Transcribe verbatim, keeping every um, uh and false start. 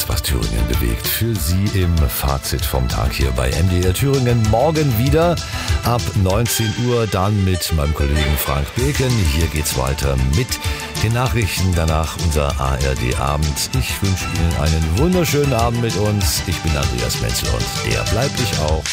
alles, was Thüringen bewegt, für Sie im Fazit vom Tag hier bei M D R Thüringen. Morgen wieder ab neunzehn Uhr, dann mit meinem Kollegen Frank Beken. Hier geht's weiter mit den Nachrichten, danach unser A R D-Abend. Ich wünsche Ihnen einen wunderschönen Abend mit uns. Ich bin Andreas Menzel und der bleibt ich auch.